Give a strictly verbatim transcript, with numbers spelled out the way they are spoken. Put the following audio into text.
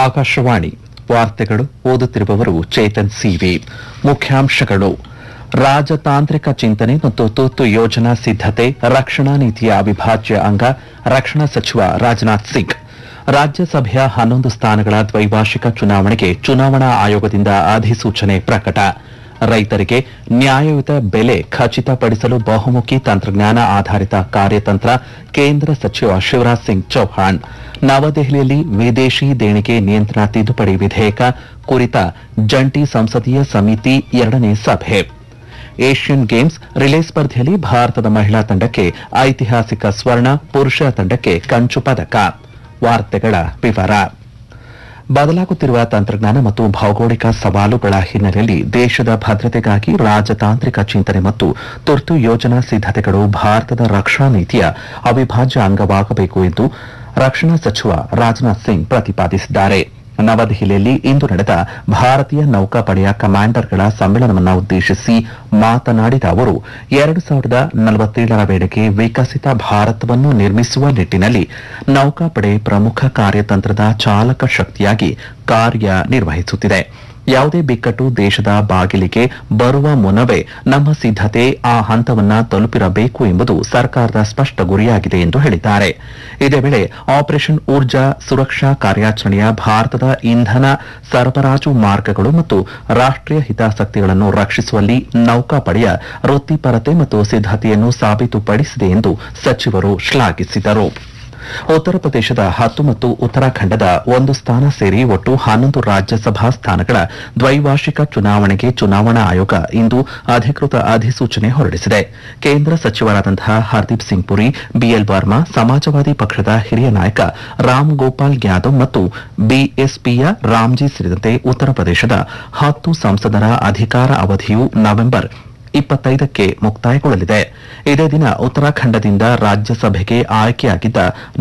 ಆಕಾಶವಾಣಿ ವಾರ್ತೆಗಳು ಓದುತ್ತಿರುವವರು ಚೇತನ್ ಸಿವಿ. ಮುಖ್ಯಾಂಶಗಳು: ರಾಜತಾಂತ್ರಿಕ ಚಿಂತನೆ ಮತ್ತು ತುರ್ತು ಯೋಜನಾ ಸಿದ್ದತೆ ರಕ್ಷಣಾ ನೀತಿಯ ಅವಿಭಾಜ್ಯ ಅಂಗ. ರಕ್ಷಣಾ ಸಚಿವ ರಾಜನಾಥ್ ಸಿಂಗ್. ರಾಜ್ಯಸಭೆಯ ಹನ್ನೊಂದು ಸ್ಥಾನಗಳ ದ್ವೈವಾರ್ಷಿಕ ಚುನಾವಣೆಗೆ ಚುನಾವಣಾ ಆಯೋಗದಿಂದ ಅಧಿಸೂಚನೆ ಪ್ರಕಟ. ರೈತರಿಗೆ ನ್ಯಾಯಯುತ ಬೆಲೆ ಖಚಿತಪಡಿಸಲು ಬಹುಮುಖಿ ತಂತ್ರಜ್ಞಾನ ಆಧಾರಿತ ಕಾರ್ಯತಂತ್ರ. ಕೇಂದ್ರ ಸಚಿವ ಶಿವರಾಜ್ ಸಿಂಗ್ ಚೌಹಾಣ್. ನವದೆಹಲಿಯಲ್ಲಿ ವಿದೇಶಿ ದೇಣಿಗೆ ನಿಯಂತ್ರಣ ತಿದ್ದುಪಡಿ ವಿಧೇಯಕ ಕುರಿತ ಜಂಟಿ ಸಂಸದೀಯ ಸಮಿತಿ ಎರಡನೇ ಸಭೆ. ಏಷ್ಯನ್ ಗೇಮ್ಸ್ ರಿಲೇ ಸ್ಪರ್ಧೆಯಲ್ಲಿ ಭಾರತದ ಮಹಿಳಾ ತಂಡಕ್ಕೆ ಐತಿಹಾಸಿಕ ಸ್ವರ್ಣ, ಪುರುಷರ ತಂಡಕ್ಕೆ ಕಂಚು ಪದಕ. ವಾರ್ತೆಗಳ ವಿವರ. ಬದಲಾಗುತ್ತಿರುವ ತಂತ್ರಜ್ಞಾನ ಮತ್ತು ಭೌಗೋಳಿಕ ಸವಾಲುಗಳ ಹಿನ್ನೆಲೆಯಲ್ಲಿ ದೇಶದ ಭದ್ರತೆಗಾಗಿ ರಾಜತಾಂತ್ರಿಕ ಚಿಂತನೆ ಮತ್ತು ತುರ್ತು ಯೋಜನಾ ಸಿದ್ದತೆಗಳು ಭಾರತದ ರಕ್ಷಣಾ ನೀತಿಯ ಅವಿಭಾಜ್ಯ ಅಂಗವಾಗಬೇಕು ಎಂದು ರಕ್ಷಣಾ ಸಚಿವ ರಾಜನಾಥ್ ಸಿಂಗ್ ಪ್ರತಿಪಾದಿಸಿದ್ದಾರೆ. ನವದೆಹಲಿಯಲ್ಲಿ ಇಂದು ನಡೆದ ಭಾರತೀಯ ನೌಕಾಪಡೆಯ ಕಮಾಂಡರ್ಗಳ ಸಮ್ಮೇಳನವನ್ನು ಉದ್ದೇಶಿಸಿ ಮಾತನಾಡಿದ ಅವರು, ಎರಡು ಸಾವಿರದ ನಲವತ್ತೇಳರ ವೇಳೆಗೆ ವಿಕಸಿತ ಭಾರತವನ್ನು ನಿರ್ಮಿಸುವ ನಿಟ್ಟಿನಲ್ಲಿ ನೌಕಾಪಡೆ ಪ್ರಮುಖ ಕಾರ್ಯತಂತ್ರದ ಚಾಲಕ ಶಕ್ತಿಯಾಗಿ ಕಾರ್ಯನಿರ್ವಹಿಸುತ್ತಿದೆ. ಯಾವುದೇ ಬಿಕ್ಕಟ್ಟು ದೇಶದ ಬಾಗಿಲಿಗೆ ಬರುವ ಮುನ್ನವೇ ನಮ್ಮ ಸಿದ್ದತೆ ಆ ಹಂತವನ್ನು ತಲುಪಿರಬೇಕು ಎಂಬುದು ಸರ್ಕಾರದ ಸ್ಪಷ್ಟ ಗುರಿಯಾಗಿದೆ ಎಂದು ಹೇಳಿದ್ದಾರೆ. ಇದೇ ವೇಳೆ ಆಪರೇಷನ್ ಊರ್ಜಾ ಸುರಕ್ಷಾ ಕಾರ್ಯಾಚರಣೆಯ ಭಾರತದ ಇಂಧನ ಸರಬರಾಜು ಮಾರ್ಗಗಳು ಮತ್ತು ರಾಷ್ಟೀಯ ಹಿತಾಸಕ್ತಿಗಳನ್ನು ರಕ್ಷಿಸುವಲ್ಲಿ ನೌಕಾಪಡೆಯ ವೃತ್ತಿಪರತೆ ಮತ್ತು ಸಿದ್ದತೆಯನ್ನು ಸಾಬೀತುಪಡಿಸಿದೆ ಎಂದು ಸಚಿವರು ಶ್ಲಾಘಿಸಿದರು. ಉತ್ತರ ಪ್ರದೇಶದ ಹತ್ತು ಮತ್ತು ಉತ್ತರಾಖಂಡದ ಒಂದು ಸ್ಥಾನ ಸೇರಿ ಒಟ್ಟು ಹನ್ನೊಂದು ರಾಜ್ಯಸಭಾ ಸ್ಥಾನಗಳ ದ್ವೈವಾರ್ಷಿಕ ಚುನಾವಣೆಗೆ ಚುನಾವಣಾ ಆಯೋಗ ಇಂದು ಅಧಿಕೃತ ಅಧಿಸೂಚನೆ ಹೊರಡಿಸಿದೆ. ಕೇಂದ್ರ ಸಚಿವರಾದಂತಹ ಹರ್ದೀಪ್ ಸಿಂಗ್ ಪುರಿ, ಬಿಎಲ್ ವರ್ಮಾ, ಸಮಾಜವಾದಿ ಪಕ್ಷದ ಹಿರಿಯ ನಾಯಕ ರಾಮ್ ಗೋಪಾಲ್ ಯಾದವ್ ಮತ್ತು ಬಿಎಸ್ಪಿಯ ರಾಮ್ಜಿ ಸೇರಿದಂತೆ ಉತ್ತರ ಪ್ರದೇಶದ ಹತ್ತು ಸಂಸದರ ಅಧಿಕಾರ ಅವಧಿಯು ನವೆಂಬರ್ ಇಪ್ಪತ್ತೈದಕ್ಕೆ ಮುಕ್ತಾಯಗೊಳ್ಳಲಿದೆ. ಇದೇ ದಿನ ಉತ್ತರಾಖಂಡದಿಂದ ರಾಜ್ಯಸಭೆಗೆ ಆಯ್ಕೆಯಾಗಿದ್ದ